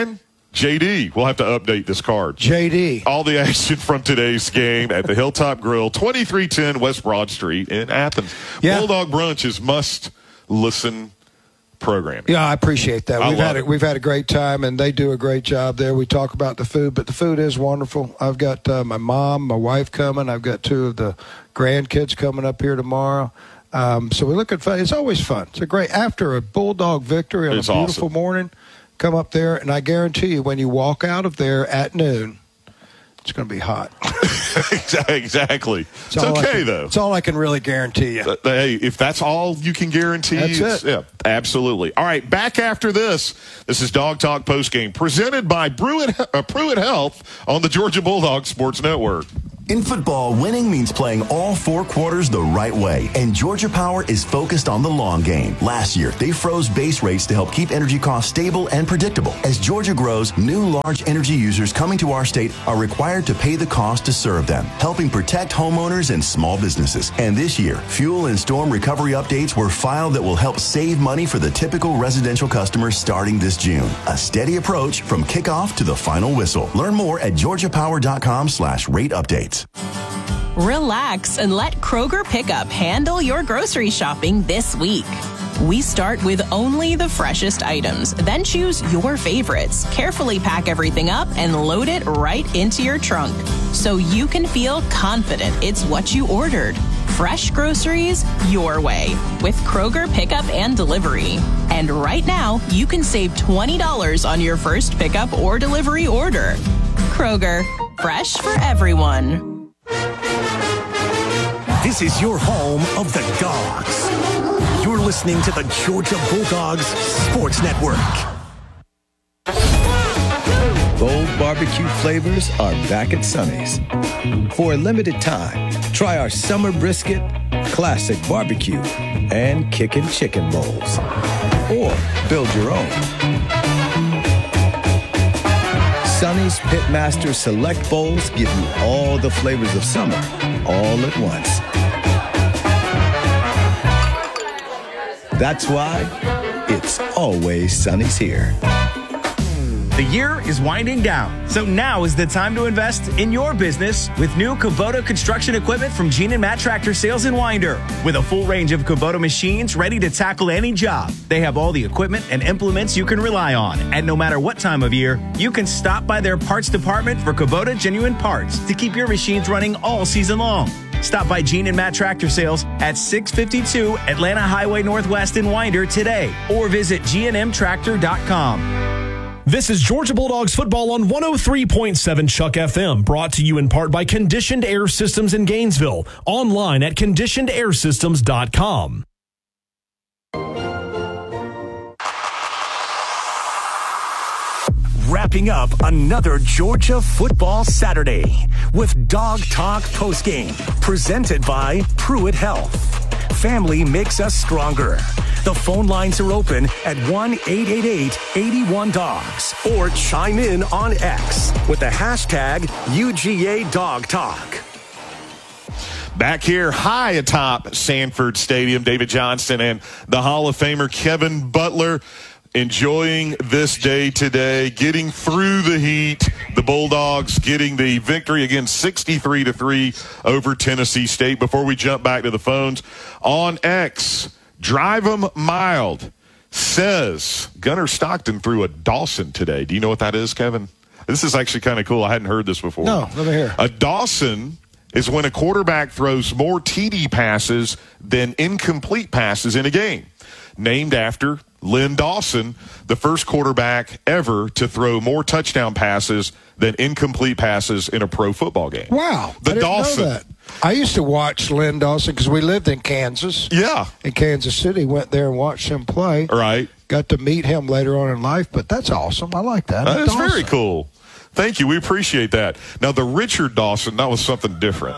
JD, we'll have to update this card. JD. All the action from today's game at the Hilltop Grill, 2310 West Broad Street in Athens. Yeah. Bulldog Brunch is must-listen programming. Yeah, I appreciate that. We've had a great time, and they do a great job there. We talk about the food, but the food is wonderful. I've got my mom, my wife coming. I've got 2 of the grandkids coming up here tomorrow. So we're looking fun. It's always fun. It's a great, after a Bulldog victory on a beautiful morning, come up there, and I guarantee you when you walk out of there at noon, it's going to be hot. Exactly. It's okay, though. It's all I can really guarantee you. Hey, if that's all you can guarantee, that's it. Yeah, absolutely. All right, back after this. This is Dog Talk Postgame, presented by Pruitt Health on the Georgia Bulldogs Sports Network. In football, winning means playing all 4 quarters the right way, and Georgia Power is focused on the long game. Last year, they froze base rates to help keep energy costs stable and predictable. As Georgia grows, new large energy users coming to our state are required to pay the cost to serve them, helping protect homeowners and small businesses. And this year, fuel and storm recovery updates were filed that will help save money for the typical residential customer starting this June. A steady approach from kickoff to the final whistle. Learn more at georgiapower.com/rate updates. Relax and let Kroger Pickup handle your grocery shopping this week. We start with only the freshest items, then choose your favorites, carefully pack everything up, and load it right into your trunk so you can feel confident it's what you ordered. Fresh groceries your way with Kroger Pickup and Delivery. And right now, you can save $20 on your first pickup or delivery order. Kroger, fresh for everyone. This is your home of the Dogs. You're listening to the Georgia Bulldogs Sports Network. Bold barbecue flavors are back at Sonny's. For a limited time, try our summer brisket, classic barbecue, and kickin' chicken bowls. Or build your own. Sonny's Pitmaster Select Bowls give you all the flavors of summer, all at once. That's why it's always Sonny's here. The year is winding down, so now is the time to invest in your business with new Kubota construction equipment from Gene and Matt Tractor Sales in Winder. With a full range of Kubota machines ready to tackle any job, they have all the equipment and implements you can rely on. And no matter what time of year, you can stop by their parts department for Kubota genuine parts to keep your machines running all season long. Stop by Gene and Matt Tractor Sales at 652 Atlanta Highway Northwest in Winder today, or visit gnmtractor.com. This is Georgia Bulldogs football on 103.7 Chuck FM, brought to you in part by Conditioned Air Systems in Gainesville, online at conditionedairsystems.com. Wrapping up another Georgia Football Saturday with Dog Talk Postgame, presented by Pruitt Health. Family makes us stronger. The phone lines are open at 1-888-81-DOGS or chime in on X with the hashtag UGADogTalk. Back here high atop Sanford Stadium, David Johnston and the Hall of Famer Kevin Butler enjoying this day today, getting through the heat. The Bulldogs getting the victory again, 63-3 over Tennessee State. Before we jump back to the phones, on X, Drive 'em Mild says Gunnar Stockton threw a Dawson today. Do you know what that is, Kevin? This is actually kind of cool. I hadn't heard this before. No, let me hear. A Dawson is when a quarterback throws more TD passes than incomplete passes in a game. Named after Len Dawson, the first quarterback ever to throw more touchdown passes than incomplete passes in a pro football game. Wow. The Dawson. Know that. I used to watch Len Dawson because we lived in Kansas. Yeah. In Kansas City, went there and watched him play. Right. Got to meet him later on in life, but that's awesome. I like that. That is very cool. Thank you. We appreciate that. Now, the Richard Dawson, that was something different.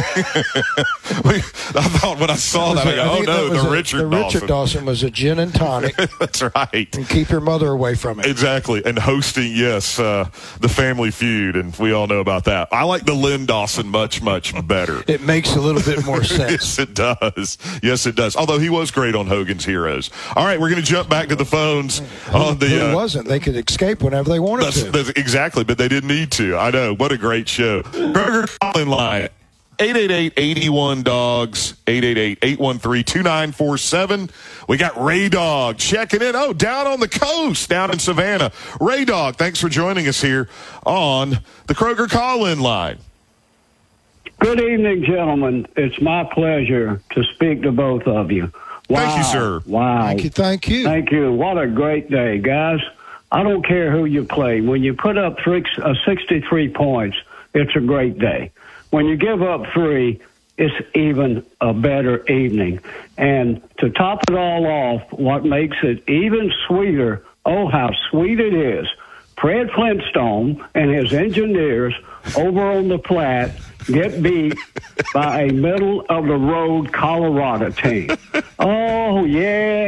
I thought when I saw that, I go, oh, no, the Richard Dawson. The Richard Dawson was a gin and tonic. That's right. And keep your mother away from it. Exactly. And hosting, yes, the Family Feud, and we all know about that. I like the Lynn Dawson much, much better. It makes a little bit more sense. Yes, it does. Yes, it does. Although he was great on Hogan's Heroes. All right, we're going to jump back to the phones. Who wasn't? They could escape whenever they wanted to. That's exactly, but they didn't need to. I know. What a great show. Kroger call-in line, 888-81-DOGS, 888-813-2947. We got Ray Dog checking in. Oh, down on the coast, down in Savannah. Ray Dog, thanks for joining us here on the Kroger call-in line. Good evening, gentlemen. It's my pleasure to speak to both of you. Wow. Thank you, sir. Wow. Thank you. Thank you. What a great day, guys. I don't care who you play. When you put up 63 points, it's a great day. When you give up 3, it's even a better evening. And to top it all off, what makes it even sweeter, oh, how sweet it is, Fred Flintstone and his engineers over on the Platte get beat by a middle-of-the-road Colorado team. Oh, yeah.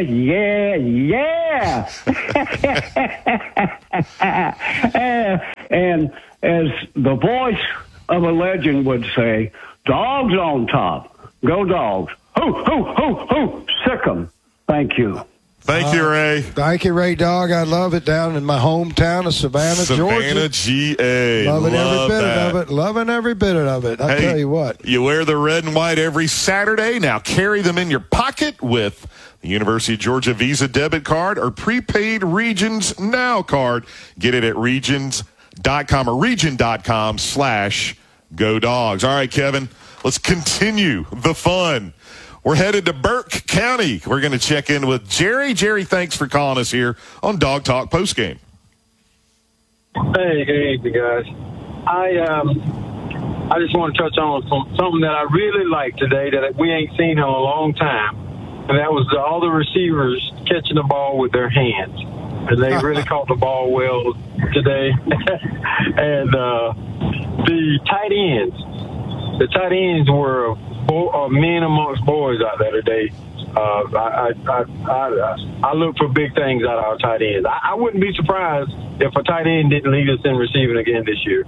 And as the voice of a legend would say, dogs on top. Go Dogs. Ho, sick 'em. Thank you. Thank you, Ray. Thank you, Ray Dog. I love it down in my hometown of Savannah, Georgia. GA. Loving every bit of it. I tell you what. You wear the red and white every Saturday. Now carry them in your pocket with the University of Georgia Visa debit card or prepaid Regions Now card. Get it at regions.com or region.com/Go Dogs. All right, Kevin, let's continue the fun. We're headed to Burke County. We're going to check in with Jerry. Jerry, thanks for calling us here on Dog Talk Postgame. Hey, good evening, guys. I just want to touch on something that I really like today that we ain't seen in a long time, and that was all the receivers catching the ball with their hands. And they really caught the ball well today. And the tight ends were men amongst boys out there today. I look for big things out of our tight ends. I wouldn't be surprised if a tight end didn't lead us in receiving again this year.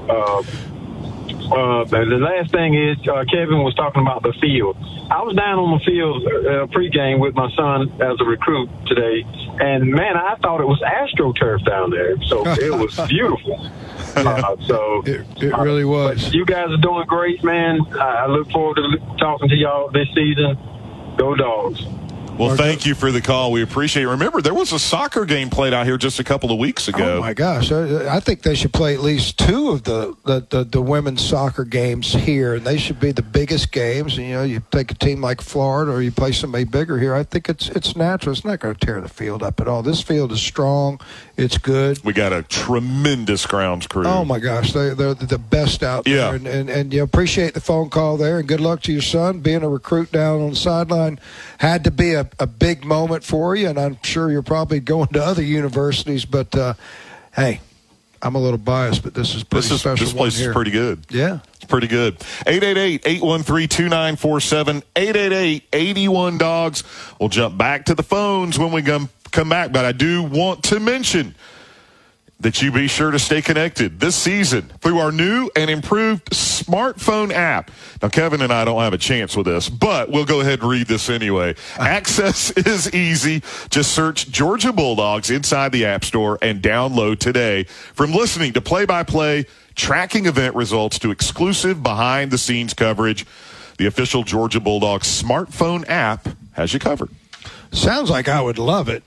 The last thing is, Kevin was talking about the field. I was down on the field pregame with my son as a recruit today, and, man, I thought it was AstroTurf down there, so it was beautiful. It really was. You guys are doing great, man. I look forward to talking to y'all this season. Go Dogs. Well, thank you for the call. We appreciate it. Remember, there was a soccer game played out here just a couple of weeks ago. Oh, my gosh. I think they should play at least 2 of the women's soccer games here, and they should be the biggest games. And, you take a team like Florida or you play somebody bigger here, I think it's natural. It's not going to tear the field up at all. This field is strong. It's good. We got a tremendous grounds crew. Oh, my gosh. They're the best out there. Yeah. And you appreciate the phone call there, and good luck to your son. Being a recruit down on the sideline had to be a big moment for you, and I'm sure you're probably going to other universities, but hey, I'm a little biased, but this is pretty special. This place is pretty good. Yeah. It's pretty good. 888-813-2947, 888-81-DOGS. We'll jump back to the phones when we come back, but I do want to mention that you be sure to stay connected this season through our new and improved smartphone app. Now, Kevin and I don't have a chance with this, but we'll go ahead and read this anyway. Access is easy. Just search Georgia Bulldogs inside the App Store and download today. From listening to play-by-play, tracking event results to exclusive behind-the-scenes coverage, the official Georgia Bulldogs smartphone app has you covered. Sounds like I would love it.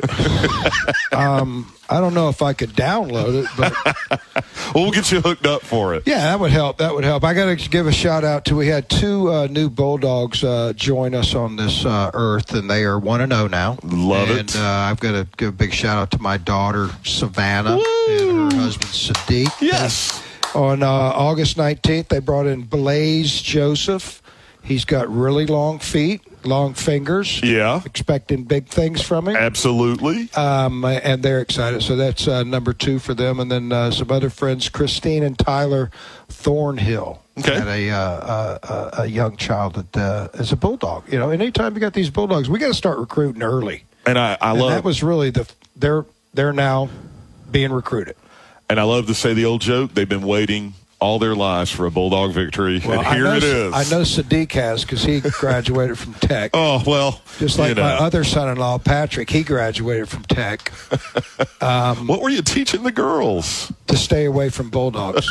I don't know if I could download it, but we'll get you hooked up for it. Yeah, that would help. I got to give a shout out to. We had 2 new Bulldogs join us on this earth, and they are 1-0 now. Love it. And I've got to give a big shout out to my daughter Savannah and her husband Sadiq. Yes. On August 19th, they brought in Blaze Joseph. He's got really long feet. long fingers. Yeah. Expecting big things from him. Absolutely. And they're excited. So that's number 2 for them. And then some other friends, Christine and Tyler Thornhill. Okay. Had a young child that is a bulldog. You know, anytime you got these bulldogs, we got to start recruiting early. And I love that was really they're now being recruited. And I love to say the old joke, they've been waiting all their lives for a bulldog victory, well, and here it is. I know Sadiq has because he graduated from Tech. Oh, well. Just like my other son-in-law, Patrick, he graduated from Tech. What were you teaching the girls? To stay away from bulldogs.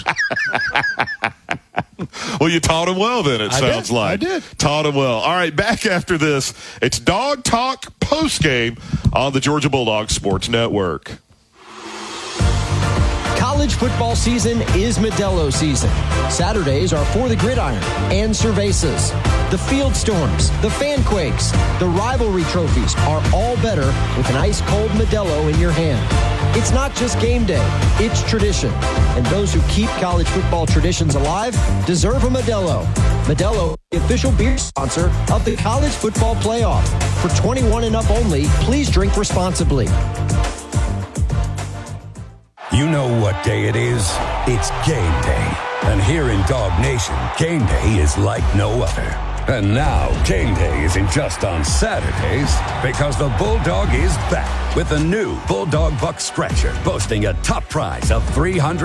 Well, you taught them well then, it sounds like. I did. Taught them well. All right, back after this. It's Dog Talk postgame on the Georgia Bulldogs Sports Network. College football season is Modelo season. Saturdays are For the Gridiron and Cervezas. The Field Storms, the Fan Quakes, the rivalry trophies are all better with an ice-cold Modelo in your hand. It's not just game day, it's tradition. And those who keep college football traditions alive deserve a Modelo. Modelo, the official beer sponsor of the College Football Playoff. For 21 and up only, please drink responsibly. You know what day it is? It's game day. And here in Dog Nation, game day is like no other. And now, game day isn't just on Saturdays, because the Bulldog is back with the new Bulldog Buck Scratcher, boasting a top prize of $300.